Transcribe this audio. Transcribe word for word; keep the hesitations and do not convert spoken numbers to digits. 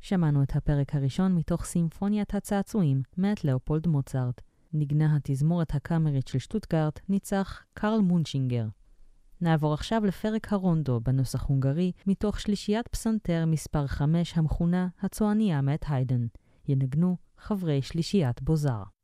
שמענו את הפרק הראשון מתוך סימפוניית הצעצועים מאת לאופולד מוצרט. נגנה התזמורת הקאמרית של שטוטגרט, ניצח קרל מונצ'ינגר. נעבור עכשיו לפרק הרונדו בנוסח הונגרי מתוך שלישיית פסנתר מספר חמש המכונה הצועניה מאת היידן. ינגנו חברי שלישיית בוזר.